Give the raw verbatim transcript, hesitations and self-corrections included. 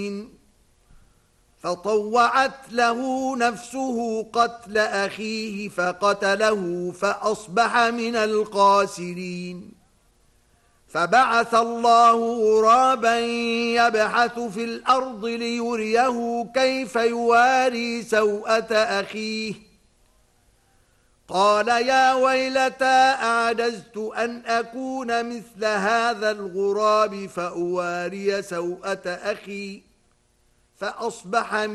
فطوعت له نفسه قتل أخيه فقتله فأصبح من الخاسرين. فبعث الله غرابا يبحث في الأرض ليريه كيف يواري سوءة أخيه قال يا ويلتى أعجزت أن أكون مثل هذا الغراب فأواري سوءة أخي فأصبح